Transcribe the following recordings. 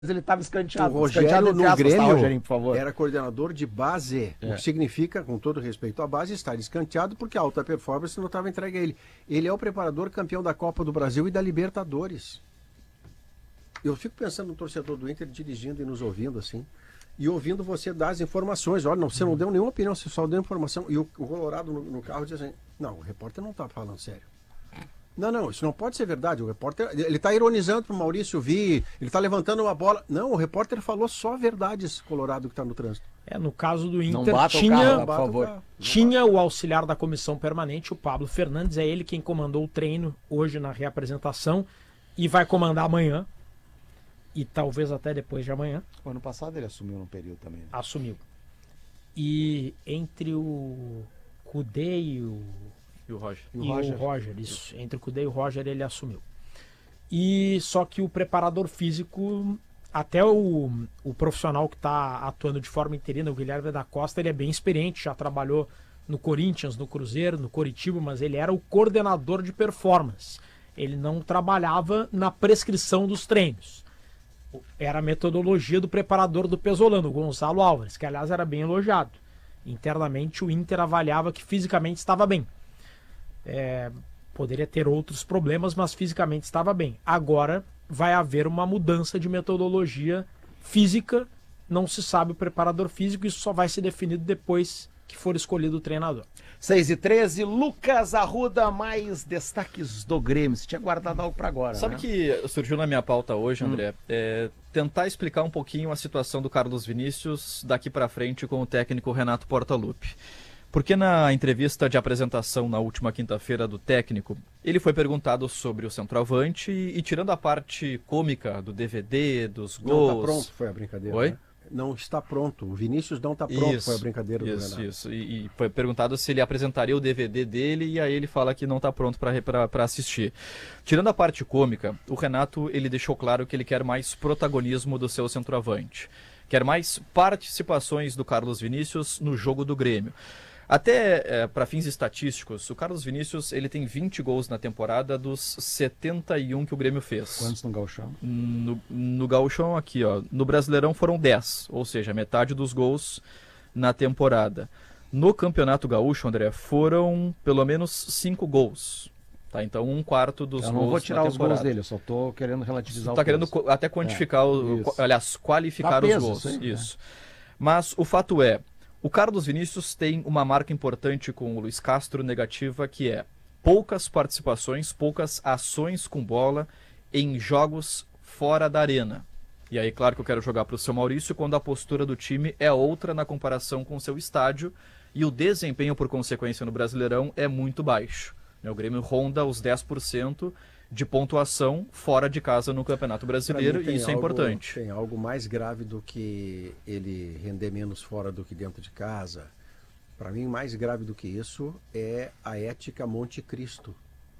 ele estava escanteado. O Rogério no Grêmio Rogério, por favor. era coordenador de base, o que significa, com todo respeito à base, estar escanteado porque a alta performance não estava entregue a ele. Ele é o preparador campeão da Copa do Brasil e da Libertadores. Eu fico pensando no torcedor do Inter dirigindo e nos ouvindo assim, e ouvindo você dar as informações. Olha, você não deu nenhuma opinião, você só deu informação. E o Colorado no carro diz assim, não, o repórter não está falando sério. Não, isso não pode ser verdade. O repórter, ele está ironizando para o Maurício Vi, ele está levantando uma bola. Não, o repórter falou só verdades, Colorado, que está no trânsito. No caso do Inter, não bata tinha, o carro, por favor. Tinha o auxiliar da comissão permanente, o Pablo Fernandes, é ele quem comandou o treino hoje na reapresentação e vai comandar amanhã e talvez até depois de amanhã. O ano passado ele assumiu num período também. Né? Assumiu. E entre o Cudê e o Roger. O Roger, isso. Entre o Cudê e o Roger ele assumiu. E só que o preparador físico, até o profissional que está atuando de forma interina, o Guilherme da Costa, ele é bem experiente, já trabalhou no Corinthians, no Cruzeiro, no Coritiba, mas ele era o coordenador de performance. Ele não trabalhava na prescrição dos treinos. Era a metodologia do preparador do Pesolano, o Gonçalo Álvares, que aliás era bem elogiado. Internamente o Inter avaliava que fisicamente estava bem. Poderia ter outros problemas, mas fisicamente estava bem. Agora vai haver uma mudança de metodologia física, não se sabe o preparador físico, isso só vai ser definido depois que for escolhido o treinador. 6h13, Lucas Arruda, mais destaques do Grêmio. Você tinha guardado algo para agora, Sabe né? que surgiu na minha pauta hoje, André, tentar explicar um pouquinho a situação do Carlos Vinícius daqui para frente com o técnico Renato Portaluppi. Porque na entrevista de apresentação na última quinta-feira do técnico, ele foi perguntado sobre o centroavante e tirando a parte cômica do DVD, dos gols... Não está pronto, foi a brincadeira. Oi? Né? Não está pronto. O Vinícius não está pronto, Isso, foi a brincadeira do Renato. Isso. E foi perguntado se ele apresentaria o DVD dele e aí ele fala que não está pronto para assistir. Tirando a parte cômica, o Renato ele deixou claro que ele quer mais protagonismo do seu centroavante. Quer mais participações do Carlos Vinícius no jogo do Grêmio. Até para fins estatísticos, o Carlos Vinícius ele tem 20 gols na temporada dos 71 que o Grêmio fez. Quantos no Gauchão? No Gauchão aqui, ó. No Brasileirão foram 10, ou seja, metade dos gols na temporada. No Campeonato Gaúcho, André, foram pelo menos 5 gols. Tá? Então, um quarto dos gols. Eu não vou tirar os temporada. gols dele, eu só tô querendo relativizar. Você tá querendo até quantificar, aliás, qualificar os gols. Isso. Mas o fato é, o Carlos Vinícius tem uma marca importante com o Luiz Castro negativa, que é poucas participações, poucas ações com bola em jogos fora da arena. E aí, claro que eu quero jogar para o seu Maurício quando a postura do time é outra na comparação com o seu estádio e o desempenho, por consequência, no Brasileirão é muito baixo. O Grêmio ronda os 10% de pontuação fora de casa no Campeonato Brasileiro e isso é importante. Tem algo mais grave do que ele render menos fora do que dentro de casa. Para mim, mais grave do que isso é a ética Monte Cristo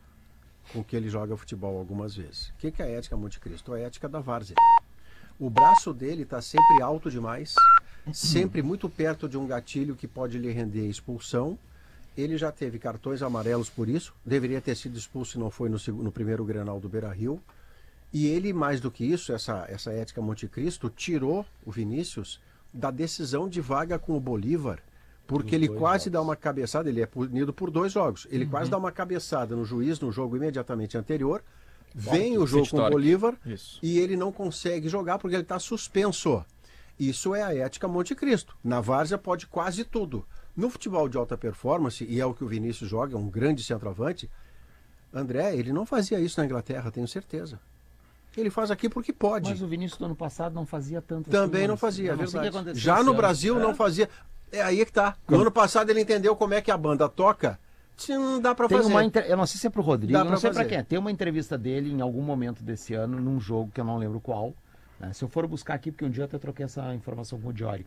com que ele joga futebol algumas vezes. O que é a ética Monte Cristo? A ética da várzea. O braço dele está sempre alto demais, sempre muito perto de um gatilho que pode lhe render expulsão. Ele já teve cartões amarelos por isso, deveria ter sido expulso se não foi no primeiro Grenal do Beira-Rio. E ele, mais do que isso, essa ética Monte Cristo, tirou o Vinícius da decisão de vaga com o Bolívar, porque ele quase dá uma cabeçada, ele é punido por 2 jogos, ele quase dá uma cabeçada no juiz no jogo imediatamente anterior, vem o jogo com o Bolívar e ele não consegue jogar porque ele está suspenso. Isso é a ética Monte Cristo. Na várzea pode quase tudo. No futebol de alta performance, e é o que o Vinícius joga, é um grande centroavante, André, ele não fazia isso na Inglaterra, tenho certeza. Ele faz aqui porque pode. Mas o Vinícius do ano passado não fazia tanto assim. Também não fazia, é verdade. Já no Brasil não fazia. É aí que tá. No ano passado ele entendeu como é que a banda toca, não dá pra fazer. Eu não sei se é pro Rodrigo, eu não sei pra quem. Tem uma entrevista dele em algum momento desse ano, num jogo que eu não lembro qual. Né? Se eu for buscar aqui, porque um dia eu até troquei essa informação com o Diori.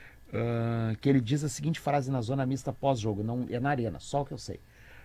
Que ele diz a seguinte frase na zona mista pós-jogo, não é na arena, só o que eu sei.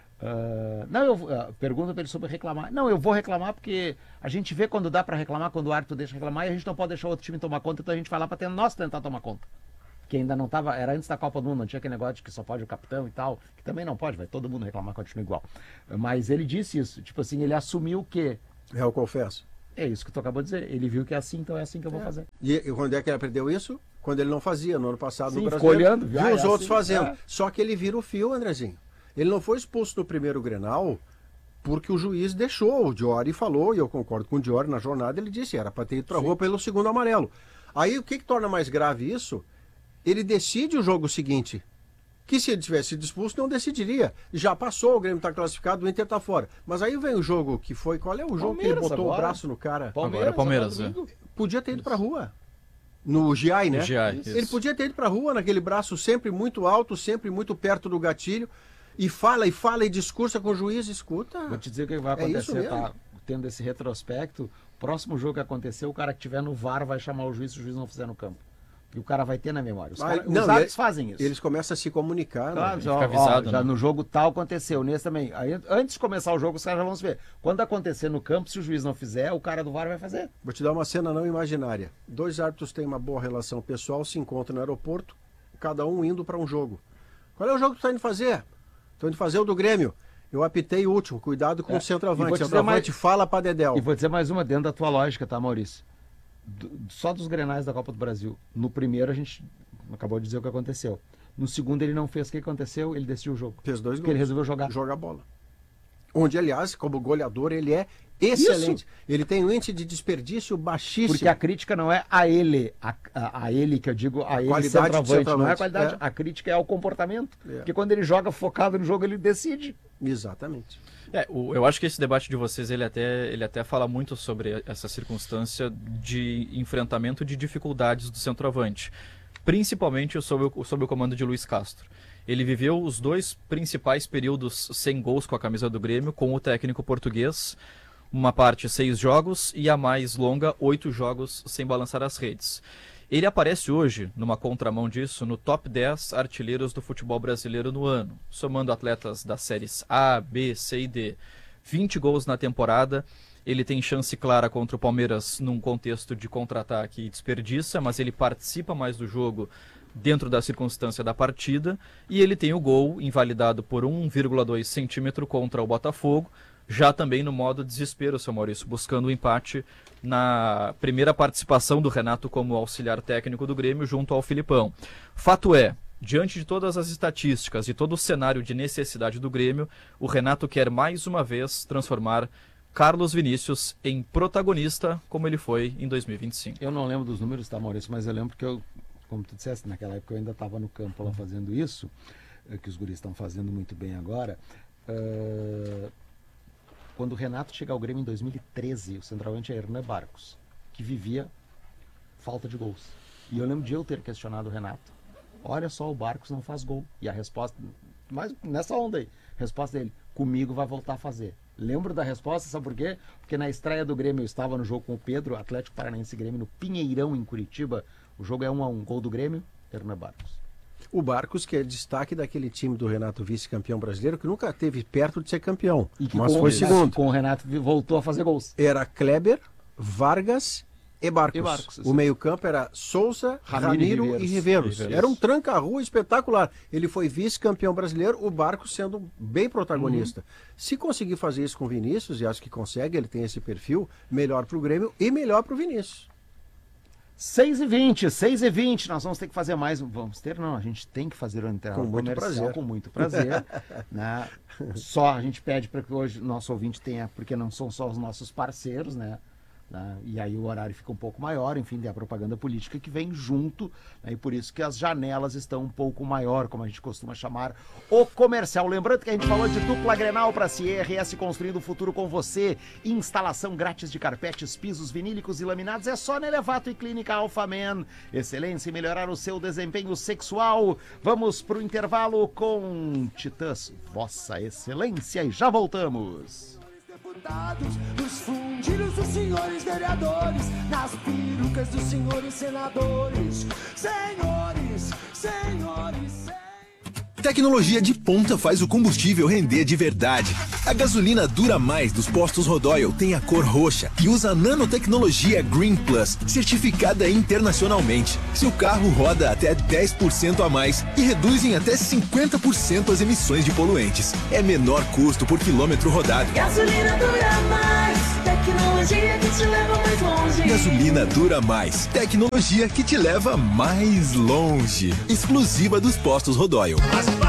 Pergunta para ele sobre reclamar. Não, eu vou reclamar porque a gente vê quando dá para reclamar, quando o árbitro deixa reclamar, e a gente não pode deixar o outro time tomar conta, então a gente vai lá para nós tentar tomar conta. Que ainda não estava, era antes da Copa do Mundo, não tinha aquele negócio de que só pode o capitão e tal, que também não pode, vai todo mundo reclamar, continua igual. Mas ele disse isso, tipo assim, ele assumiu que... Eu confesso. É isso que tu acabou de dizer. Ele viu que é assim, então é assim que eu vou fazer. E quando é que ele aprendeu isso? Quando ele não fazia, no ano passado, Sim, no Brasil. ficou olhando, viu os outros assim, fazendo. Só que ele vira o fio, Andrezinho. Ele não foi expulso no primeiro Grenal porque o juiz deixou. O Diori falou, e eu concordo com o Diori na jornada, ele disse, era para ter ido para a rua pelo segundo amarelo. Aí o que torna mais grave isso? Ele decide o jogo seguinte. Que se ele tivesse sido expulso, não decidiria. Já passou, o Grêmio está classificado, o Inter está fora. Mas aí vem o jogo que foi... Qual é o jogo que ele botou agora o braço no cara? Palmeiras. Podia ter ido para a rua. No GI, né? No GI, ele podia ter ido para a rua naquele braço sempre muito alto, sempre muito perto do gatilho. E fala e discursa com o juiz, escuta. Vou te dizer o que vai acontecer, tá? Tendo esse retrospecto, próximo jogo que acontecer, o cara que tiver no VAR vai chamar o juiz se o juiz não fizer no campo. E o cara vai ter na memória. Os árbitros fazem isso. Eles começam a se comunicar. Claro, né? já, avisado, já no jogo tal aconteceu, nesse também. Aí, antes de começar o jogo, os caras já vão se ver. Quando acontecer no campo, se o juiz não fizer, o cara do VAR vai fazer. Vou te dar uma cena não imaginária. 2 árbitros têm uma boa relação pessoal, se encontram no aeroporto, cada um indo para um jogo. Qual é o jogo que tu está indo fazer? Estou indo fazer o do Grêmio. Eu apitei o último, cuidado com o centroavante. O centroavante fala para Dedéu. E vou dizer mais uma dentro da tua lógica, tá, Maurício? Só dos Grenais da Copa do Brasil. No primeiro a gente acabou de dizer o que aconteceu. No segundo ele não fez o que aconteceu, ele decidiu o jogo. Fez 2 gols. Porque ele resolveu jogar. Jogar bola. Onde, aliás, como goleador, ele é excelente. Isso. Ele tem um índice de desperdício baixíssimo. Porque a crítica não é a ele, a ele que eu digo, a ele centroavante, não é a qualidade. A crítica é ao comportamento. Porque quando ele joga focado no jogo, ele decide. Exatamente. Eu acho que esse debate de vocês, ele até fala muito sobre essa circunstância de enfrentamento de dificuldades do centroavante, principalmente sob o comando de Luis Castro. Ele viveu os 2 principais períodos sem gols com a camisa do Grêmio, com o técnico português, uma parte 6 jogos e a mais longa 8 jogos sem balançar as redes. Ele aparece hoje, numa contramão disso, no top 10 artilheiros do futebol brasileiro no ano, somando atletas das séries A, B, C e D. 20 gols na temporada, ele tem chance clara contra o Palmeiras num contexto de contra-ataque e desperdiça, mas ele participa mais do jogo dentro da circunstância da partida, e ele tem o gol invalidado por 1,2 centímetro contra o Botafogo, já também no modo desespero, seu Maurício, buscando o empate na primeira participação do Renato como auxiliar técnico do Grêmio junto ao Filipão. Fato é, diante de todas as estatísticas e todo o cenário de necessidade do Grêmio, o Renato quer mais uma vez transformar Carlos Vinícius em protagonista, como ele foi em 2025. Eu não lembro dos números, tá, Maurício, mas eu lembro que eu, como tu disseste, naquela época eu ainda estava no campo lá fazendo isso, que os guris estão fazendo muito bem agora. Quando o Renato chega ao Grêmio em 2013, o centroavante é Hernan Barcos, que vivia falta de gols. E eu lembro de eu ter questionado o Renato. Olha só, o Barcos não faz gol. E a resposta, mas nessa onda aí, a resposta dele, comigo vai voltar a fazer. Lembro da resposta, sabe por quê? Porque na estreia do Grêmio eu estava no jogo com o Pedro, Atlético Paranaense e Grêmio, no Pinheirão, em Curitiba. O jogo é 1-1, gol do Grêmio, Hernan Barcos. O Barcos, que é destaque daquele time do Renato, vice-campeão brasileiro, que nunca esteve perto de ser campeão, mas foi segundo. Com o Renato voltou a fazer gols. Era Kleber, Vargas e Barcos. O meio-campo era Souza, Ramiro e Riveros. Era um tranca-rua espetacular. Ele foi vice-campeão brasileiro, o Barcos sendo bem protagonista. Se conseguir fazer isso com o Vinícius, e acho que consegue, ele tem esse perfil, melhor para o Grêmio e melhor para o Vinícius. 6h20, nós vamos ter que fazer mais. Vamos ter, não, a gente tem que fazer o intervalo comercial com muito prazer. Né? Só a gente pede para que hoje o nosso ouvinte tenha, porque não são só os nossos parceiros, né? E aí o horário fica um pouco maior, enfim, tem a propaganda política que vem junto, né? E por isso que as janelas estão um pouco maior, como a gente costuma chamar o comercial. Lembrando que a gente falou de dupla Grenal para CRS construindo o futuro com você, instalação grátis de carpetes, pisos vinílicos e laminados, é só na Elevato e Clínica Alpha Man. Excelência em melhorar o seu desempenho sexual. Vamos pro intervalo com Titãs, Vossa Excelência, e já voltamos. Deputados, nos fundilhos dos senhores vereadores, nas perucas dos senhores senadores, senhores. Tecnologia de ponta faz o combustível render de verdade. A gasolina dura mais dos postos Rodoil tem a cor roxa e usa a nanotecnologia Green Plus, certificada internacionalmente. Seu carro roda até 10% a mais e reduz em até 50% as emissões de poluentes. É menor custo por quilômetro rodado. Gasolina dura mais, tecnologia que te leva mais longe. Gasolina Dura Mais. Tecnologia que te leva mais longe. Exclusiva dos postos Rodóio.